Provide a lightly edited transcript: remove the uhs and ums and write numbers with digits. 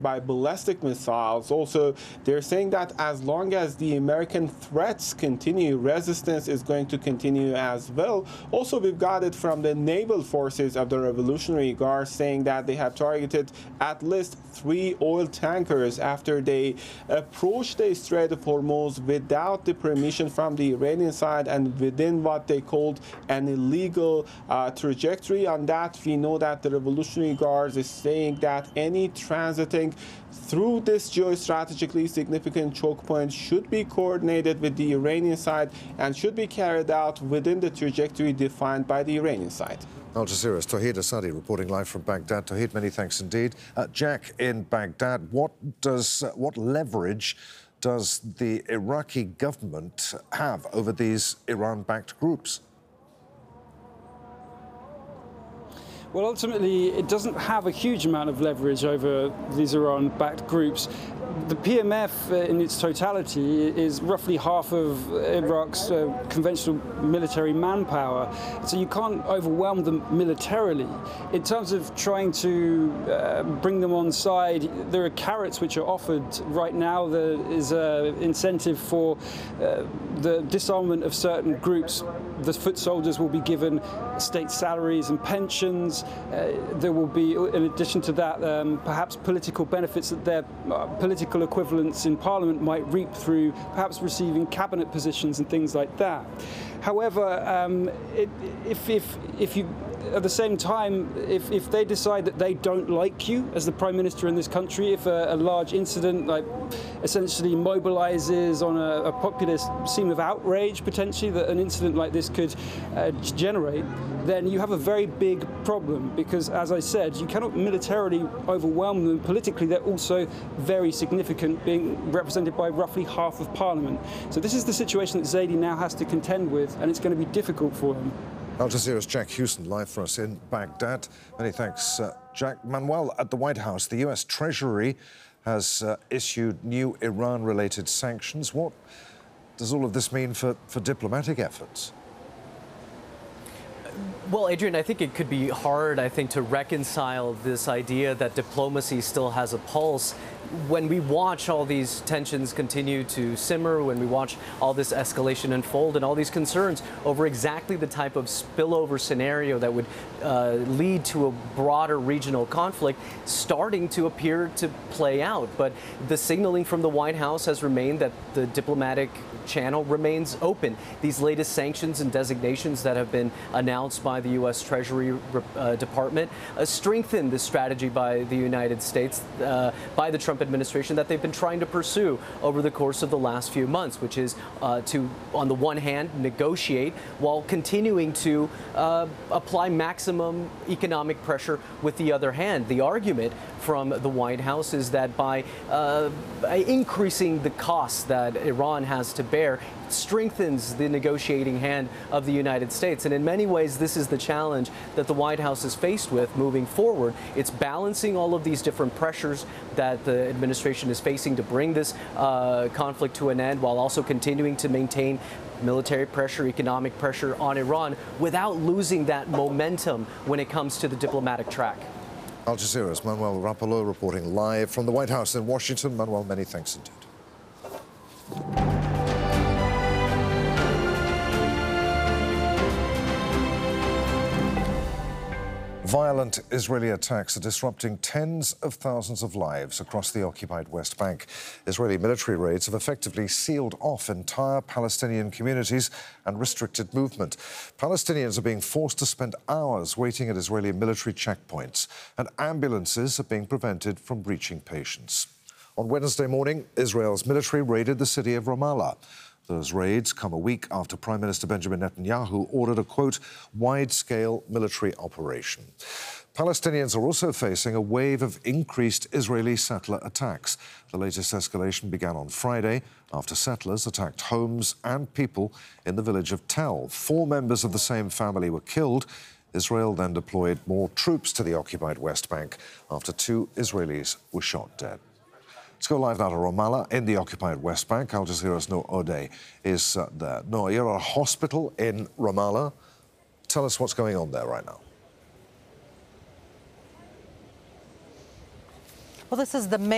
by ballistic missiles. Also, they're saying that as long as the American threats continue, resistance is going to continue as well. Also, we've got it from the naval forces of the Revolutionary Guard saying that they have targeted at least 3 oil tankers after they approached the Strait of Hormuz without the permission from the Iranian side and within what they called an illegal trajectory. On that, we know that the Revolutionary Guard is saying that any transiting through this geostrategically significant choke point should be coordinated with the Iranian side and should be carried out within the trajectory defined by the Iranian side. Al Jazeera's Tawhid Asadi reporting live from Baghdad. Tawhid, many thanks indeed. Jack, in Baghdad, what leverage does the Iraqi government have over these Iran-backed groups? Well, ultimately, it doesn't have a huge amount of leverage over these Iran-backed groups. The PMF in its totality is roughly half of Iraq's conventional military manpower, so you can't overwhelm them militarily. In terms of trying to bring them on side, there are carrots which are offered right now. There is an incentive for the disarmament of certain groups. The foot soldiers will be given state salaries and pensions. There will be, in addition to that, perhaps political benefits that their political equivalents in Parliament might reap through perhaps receiving cabinet positions and things like that. However, if you at the same time, if they decide that they don't like you as the Prime Minister in this country, if a large incident like essentially mobilizes on a populist scene of outrage, potentially, that an incident like this could generate, then you have a very big problem because, as I said, you cannot militarily overwhelm them. Politically, they're also very significant, being represented by roughly half of Parliament. So this is the situation that Zaidi now has to contend with, and it's going to be difficult for him. Al Jazeera's Jack Houston live for us in Baghdad. Many thanks, Jack. Manuel, at the White House, the US Treasury has issued new Iran-related sanctions. What does all of this mean for diplomatic efforts? Well, Adrian, I think it could be hard, to reconcile this idea that diplomacy still has a pulse when we watch all these tensions continue to simmer, when we watch all this escalation unfold and all these concerns over exactly the type of spillover scenario that would lead to a broader regional conflict starting to appear to play out. But the signaling from the White House has remained that the diplomatic channel remains open. These latest sanctions and designations that have been announced by the U.S. Treasury Department strengthen the strategy by the United States, by the Trump administration, that they've been trying to pursue over the course of the last few months, which is to, on the one hand, negotiate while continuing to apply maximum economic pressure with the other hand. The argument from the White House is that by increasing the costs that Iran has to bear, strengthens the negotiating hand of the United States. And in many ways, this is the challenge that the White House is faced with moving forward. It's balancing all of these different pressures that the administration is facing to bring this conflict to an end, while also continuing to maintain military pressure, economic pressure on Iran without losing that momentum when it comes to the diplomatic track. Al Jazeera's Manuel Rapallo reporting live from the White House in Washington. Manuel, many thanks indeed. Violent Israeli attacks are disrupting tens of thousands of lives across the occupied West Bank. Israeli military raids have effectively sealed off entire Palestinian communities and restricted movement. Palestinians are being forced to spend hours waiting at Israeli military checkpoints, and ambulances are being prevented from reaching patients. On Wednesday morning, Israel's military raided the city of Ramallah. Those raids come a week after Prime Minister Benjamin Netanyahu ordered a, quote, wide-scale military operation. Palestinians are also facing a wave of increased Israeli settler attacks. The latest escalation began on Friday after settlers attacked homes and people in the village of Tel. 4 members of the same family were killed. Israel then deployed more troops to the occupied West Bank after 2 Israelis were shot dead. Let's go live now to Ramallah in the occupied West Bank. Al Jazeera's Noor Odeh is there. Noor, you're at a hospital in Ramallah. Tell us what's going on there right now. Well, this is the main